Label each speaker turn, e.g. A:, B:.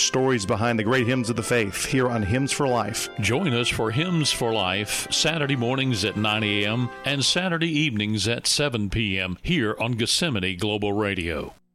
A: stories behind the great hymns of the faith here on Hymns for Life.
B: Join us for Hymns for Life, Saturday mornings at 9 a.m. and Saturday evenings at 7 p.m. here on Gethsemane Global Radio.